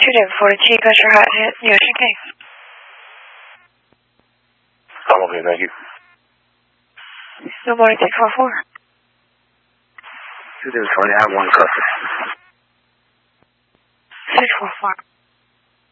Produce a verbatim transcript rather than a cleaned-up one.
Two David forty-two, got your hot hit in the Ocean King. I'm okay, thank you. Good morning, six four four. Two David forty, I have one customer. six four four.